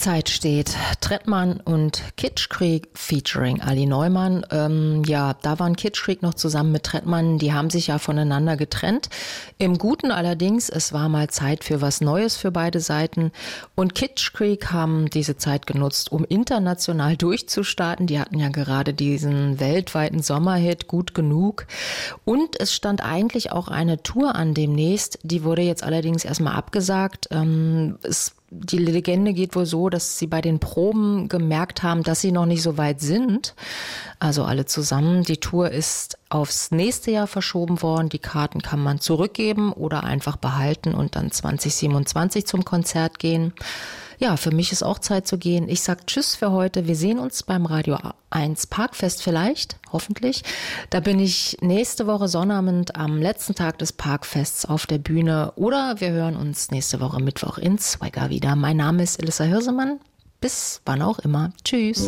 Zeit steht. Trettmann und Kitschkrieg featuring Ali Neumann. Da waren Kitschkrieg noch zusammen mit Trettmann. Die haben sich ja voneinander getrennt. Im Guten allerdings, es war mal Zeit für was Neues für beide Seiten. Und Kitschkrieg haben diese Zeit genutzt, um international durchzustarten. Die hatten ja gerade diesen weltweiten Sommerhit Gut genug. Und es stand eigentlich auch eine Tour an demnächst. Die wurde jetzt allerdings erstmal abgesagt. Die Legende geht wohl so, dass sie bei den Proben gemerkt haben, dass sie noch nicht so weit sind. Also alle zusammen. Die Tour ist aufs nächste Jahr verschoben worden. Die Karten kann man zurückgeben oder einfach behalten und dann 2027 zum Konzert gehen. Ja, für mich ist auch Zeit zu gehen. Ich sag Tschüss für heute. Wir sehen uns beim Radio 1 Parkfest vielleicht, hoffentlich. Da bin ich nächste Woche Sonnabend am letzten Tag des Parkfests auf der Bühne. Oder wir hören uns nächste Woche Mittwoch in Swagger wieder. Mein Name ist Elissa Hirsemann. Bis wann auch immer. Tschüss.